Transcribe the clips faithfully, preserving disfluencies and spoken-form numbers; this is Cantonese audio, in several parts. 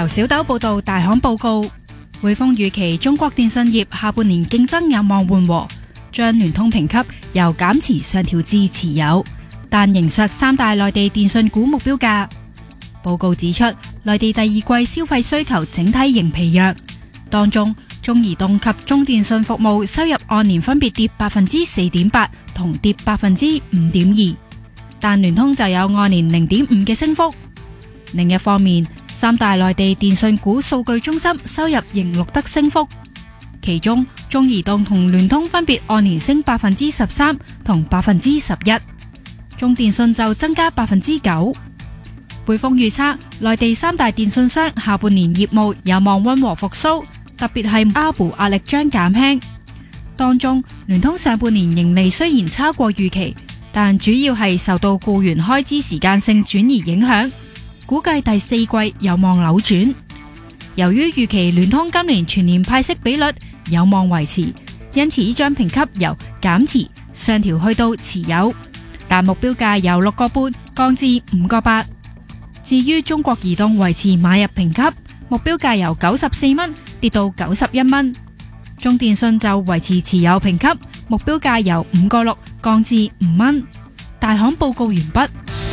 由小豆報道大行報告，匯豐預期中國電信業下半年競爭有望緩和，將聯通評級由減持上調至持有，但仍削三大內地電信股目標價。報告指出，內地第二季消費需求整體仍疲弱，當中中移動及中電信服務收入按年分別跌百分之四點八同跌百分之五點二，但聯通就有按年零點五嘅升幅。另一方面，三大內地電信股數據中心收入仍錄得升幅，其中中移動同聯通分別按年升百分之十三同百分之十一，中電信就增加百分之九。匯豐預測，內地三大電信商下半年業務有望溫和復甦，特別係 A R P U 壓力將減輕。當中，聯通上半年盈利雖然超過預期，但主要係受到僱員開支時間性轉移影響，估計第四季有望扭轉。由於預期聯通今年全年派息比率有望維持，因此將評級由減持上調去到持有，但目標價由六個半降至五個八。至於中國移動維持買入評級，目標價由九十四蚊跌到九十一蚊。中電信就維持持有評級，目標價由五個六降至五蚊。大行報告完畢。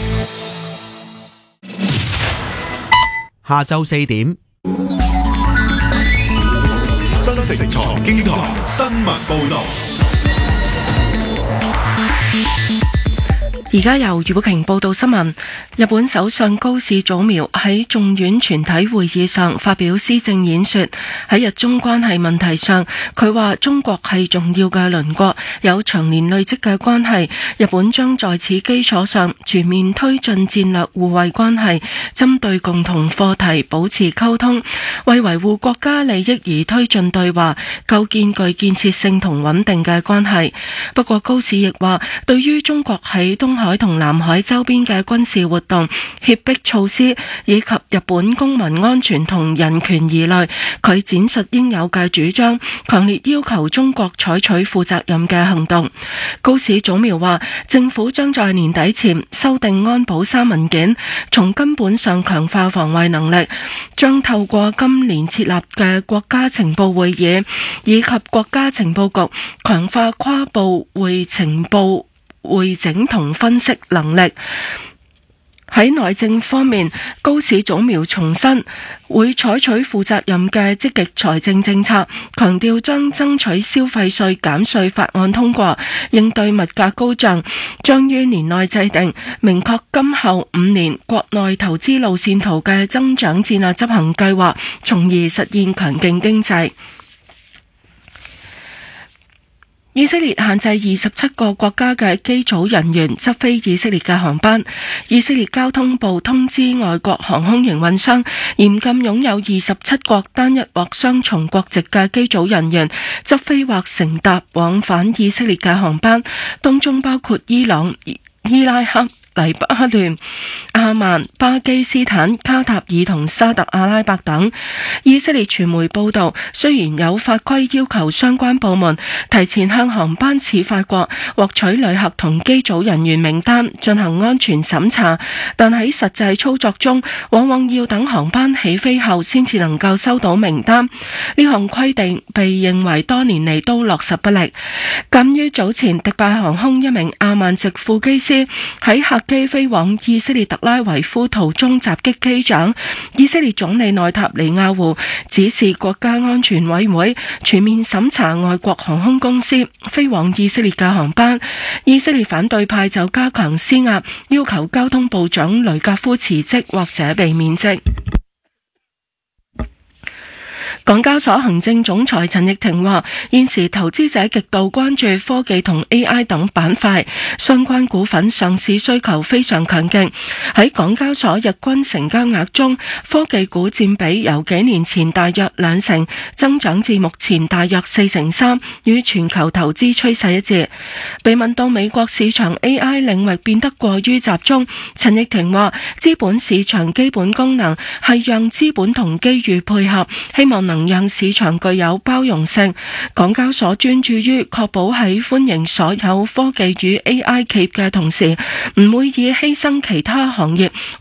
下晝四點， 新城財經台新聞報道。 而家由余寶瓊報道新聞。日本首相高市早苗喺眾院全體會議上發表施政演說，喺日中關係問題上，佢話中國係重要嘅鄰國，有長年累積嘅關係，日本將在此基礎上全面推進戰略互惠關係，針對共同課題保持溝通，為維護國家利益而推進對話，構建具建設性同穩定嘅關係。不過高市亦話，對於中國喺東海同南海周邊嘅軍事活動、脅迫措施以及日本公民安全同人權疑慮，佢展述應有嘅主張，強烈要求中國採取負責任嘅行動。高市早苗話，政府將在年底前修訂安保三文件，從根本上強化防衛能力，將透過今年設立嘅國家情報會議以及國家情報局，強化跨部會情報匯整同分析能力。喺內政方面，高市早苗重申會採取負責任嘅積極財政政策，強調將爭取消費稅減稅法案通過，應對物價高漲，將於年內制定明確今後五年國內投資路線圖嘅增長戰略執行計劃，從而實現強勁經濟。以色列限制二十七個國家嘅機組人員執飛以色列嘅航班。以色列交通部通知外國航空營運商，嚴禁擁有二十七國單一或雙重國籍嘅機組人員執飛或乘搭往返以色列嘅航班，當中包括伊朗、伊拉克、黎巴嫩、阿曼、巴基斯坦、卡塔爾同沙特阿拉伯等。以色列傳媒報道，雖然有法規要求相關部門提前向航班始發國獲取旅客同機組人員名單進行安全審查，但喺實際操作中，往往要等航班起飛後先至能夠收到名單。呢項規定被認為多年嚟都落實不力。鑑於早前迪拜航空一名阿曼籍副機師喺客機飛往以色列特拉維夫途中襲擊機長，以色列總理內塔尼亞胡指示國家安全委員會全面審查外國航空公司飛往以色列嘅航班。以色列反對派就加強施壓，要求交通部長雷格夫辭職或者被免職。港交所行政總裁陳翊庭話，現時投資者極度關注科技同 A I 等板塊，相關股份上市需求非常強勁。喺港交所日均成交額中，科技股佔比由幾年前大約兩成，增長至目前大約四成三，與全球投資趨勢一致。被問到美國市場 A I 領域變得過於集中，陳翊庭話，資本市場基本功能係讓資本同機遇配合，希望能能讓市場具有包容性。港交所專注於確保喺歡迎所有科技與 A I 企業嘅同時，唔會以犧牲其他行業